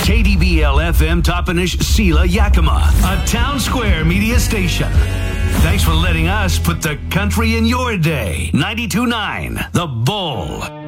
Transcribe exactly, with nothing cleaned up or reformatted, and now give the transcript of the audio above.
K D B L F M Toppenish Sela Yakima, a Town Square media station. Thanks for letting us put the country in your day. ninety-two point nine The Bull.